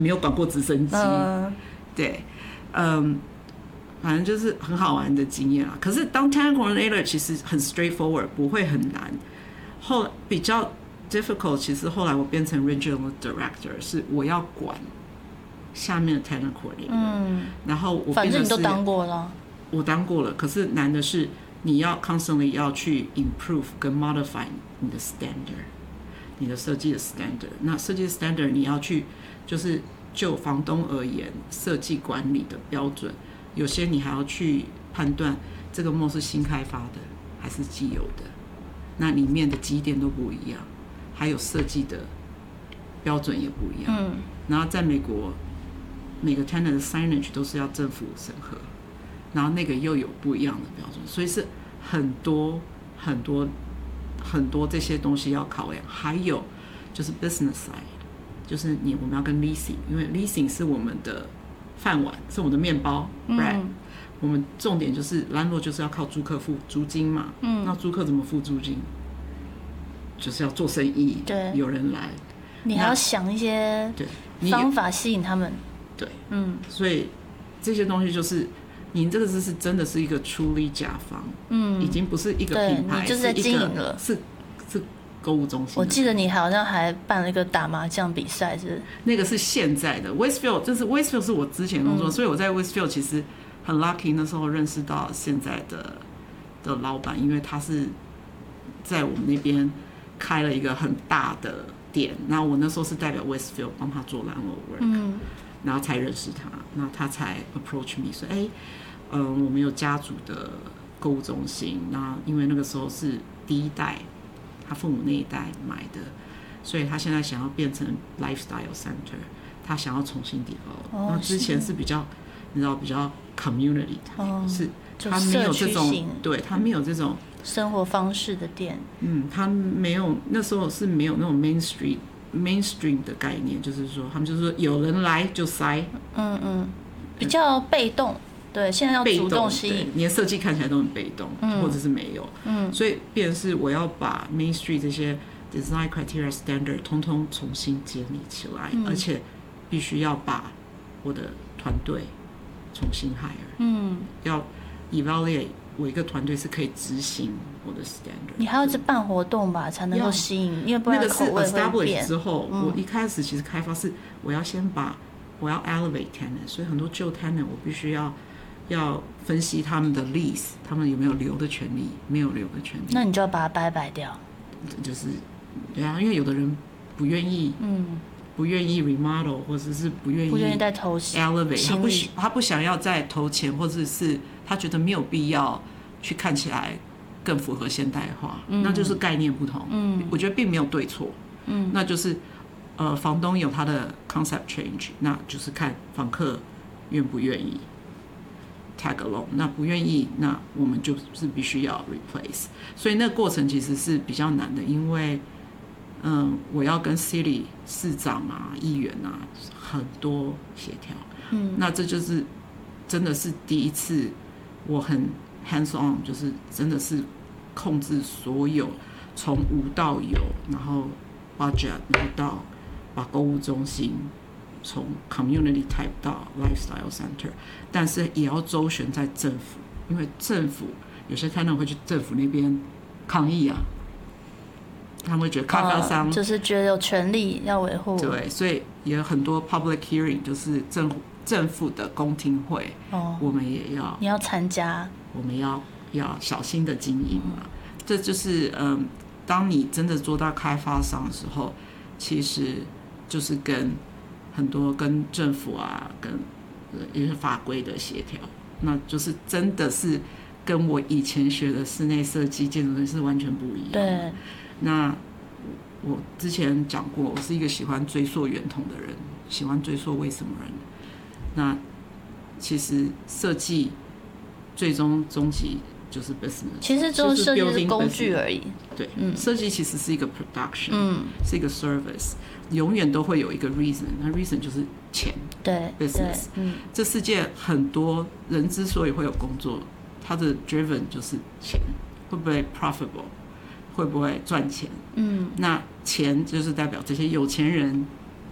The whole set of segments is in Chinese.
没有管过直升机，对，反正就是很好玩的经验啊。可是当 Talent Coordinator 其实很 straightforward， 不会很难。比较 difficult， 其实后来我变成 Regional Director， 是我要管下面的 Talent Coordinator，然后我反正你都当过了， 我当过了。可是难的是你要 constantly 要去 improve 跟 modify 你的 standard， 你的设计的 standard。那设计的 standard 你要去就是就房东而言，设计管理的标准，有些你还要去判断这个梦是新开发的还是既有的，那里面的基点都不一样，还有设计的标准也不一样。然后在美国，每个 tenant 的 signage 都是要政府审核，然后那个又有不一样的标准，所以是很多很多很多这些东西要考量。还有就是 business side。就是我们要跟 leasing， 因为 leasing 是我们的饭碗，是我们的面包 bread。我们重点就是 landlord 就是要靠租客付租金嘛。那租客怎么付租金？就是要做生意， 对， 有人来， 你还要想一些方法吸引他们。 对，所以这些东西就是你这个是真的是一个出力甲方，已经不是一个品牌， 你就是在经营了， 是购物中心。 我记得你好像还办了一个打麻将比赛，是那个是现在的 Westfield， 就是 Westfield 是我之前工作，所以我在 Westfield 其实很 lucky， 那时候认识到现在的老板，因为他是在我们那边开了一个很大的店，那我那时候是代表 Westfield 帮他做 landlord work，然后才认识他，那他才 approach me 说，我们有家族的购物中心，那因为那个时候是第一代。他父母那一代买的，所以他现在想要变成 lifestyle center， 他想要重新 develop。那之前是比较，你知道比较 community， 是他没有这种，对他没有这种生活方式的店。 他没有，那时候是没有那种 mainstream 的概念，就是说他们就是说有人来就塞， 比较被动。对，现在要主动吸引， 你的设计看起来都很被动，或者是没有，所以变成是我要把 Main Street 这些 design criteria standard 通通重新建立起来，而且必须要把我的团队重新 hire，要 evaluate 我一个团队是可以执行我的 standard。 你还要办活动吧，才能够吸引，因为不然口味会变。 那个是 establish 之后，我一开始其实开发是我要先把我要 elevate tenant， 所以很多旧 tenant 我必须要分析他们的 lease， 他们有没有留的权利，没有留的权利。 那你就要把它摆掉。 就是对啊，因为有的人不愿意，不愿意 remodel， 或者是不愿意再投 elevate， 他不想要再投钱，或者是他觉得没有必要去看起来更符合现代化，那就是概念不同。我觉得并没有对错，那就是房东有他的 concept change， 那就是看房客愿不愿意。tag along， 那不愿意，那我们就是必须要 replace， 所以那个过程其实是比较难的，因为我要跟 city 市长啊、议员啊很多协调，那这就是真的是第一次我很 hands on， 就是真的是控制所有从无到有，然后 budget， 然后到把购物中心。从 community type 到 lifestyle center， 但是也要周旋在政府，因为政府有些tenant会去政府那边抗议啊，他们会觉得开发商就是觉得有权利要维护， 对，所以也有很多 public hearing， 就是政府的公听会，我们也要你要参加， 我们要小心的经营嘛，这就是当你真的做到开发商的时候，其实就是很多跟政府啊，跟一些法规的协调，那就是真的是跟我以前学的室内设计、建筑设计是完全不一样。 对， 那我之前讲过，我是一个喜欢追溯源头的人，喜欢追溯为什么人。那其实设计最终终极就是 business， 其实就是设计是工具而已。 对，设计其实是一个 production，是一个 service。永远都会有一个 reason， 那 reason 就是钱， 对 business。这世界很多人之所以会有工作，他的 driven 就是钱，会不会 profitable， 会不会赚钱？那钱就是代表这些有钱人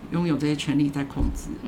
拥有这些权利在控制。